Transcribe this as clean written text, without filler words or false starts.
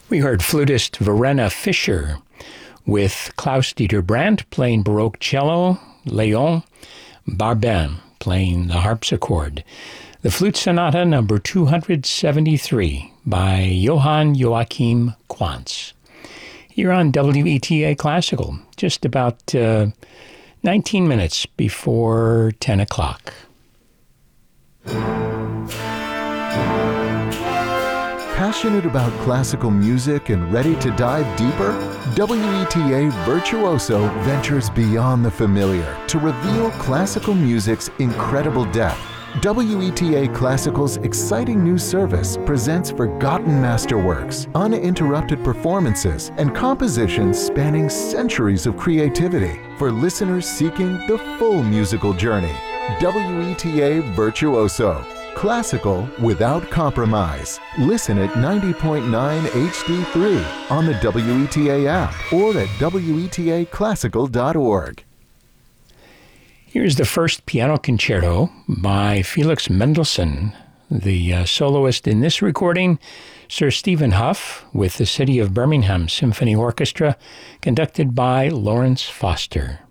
We heard flutist Verena Fischer with Klaus-Dieter Brandt playing Baroque cello, Léon Barbin playing the harpsichord. The Flute Sonata number 273 by Johann Joachim Quantz. Here on WETA Classical, just about 19 minutes before 10 o'clock. Passionate about classical music and ready to dive deeper? WETA Virtuoso ventures beyond the familiar to reveal classical music's incredible depth. WETA Classical's exciting new service presents forgotten masterworks, uninterrupted performances, and compositions spanning centuries of creativity for listeners seeking the full musical journey. WETA Virtuoso. Classical without compromise. Listen at 90.9 HD3 on the WETA app or at WETAClassical.org. Here's the first piano concerto by Felix Mendelssohn. The soloist in this recording, Sir Stephen Hough, with the City of Birmingham Symphony Orchestra, conducted by Lawrence Foster.